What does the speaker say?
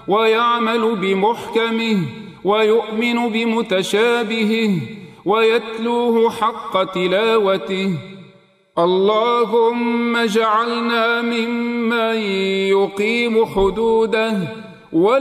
ويعمل بمحكمه ويؤمن بمتشابهه ويتلوه حق تلاوته. اللهم اجعلنا ممن يقيم حدوده